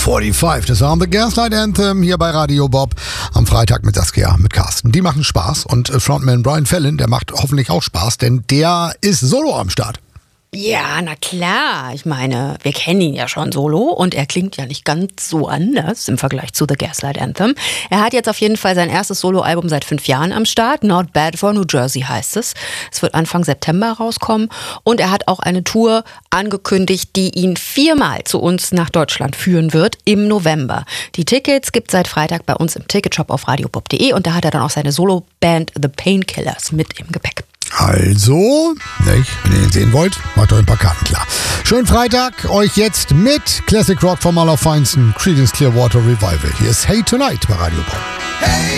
45, das war The Gaslight Anthem hier bei Radio Bob am Freitag mit Saskia, mit Carsten. Die machen Spaß und Frontman Brian Fallon, der macht hoffentlich auch Spaß, denn der ist solo am Start. Ja, na klar. Ich meine, wir kennen ihn ja schon solo und er klingt ja nicht ganz so anders im Vergleich zu The Gaslight Anthem. Er hat jetzt auf jeden Fall sein erstes Soloalbum seit 5 Jahren am Start. Not Bad for New Jersey heißt es. Es wird Anfang September rauskommen und er hat auch eine Tour angekündigt, die ihn 4-mal zu uns nach Deutschland führen wird im November. Die Tickets gibt es seit Freitag bei uns im Ticketshop auf radiobob.de und da hat er dann auch seine Soloband The Painkillers mit im Gepäck. Also, wenn ihr ihn sehen wollt, macht euch ein paar Karten klar. Schönen Freitag euch jetzt mit Classic Rock vom Allerfeinsten, Creedence Clearwater Revival. Hier ist Hey Tonight bei Radio Bob. Hey!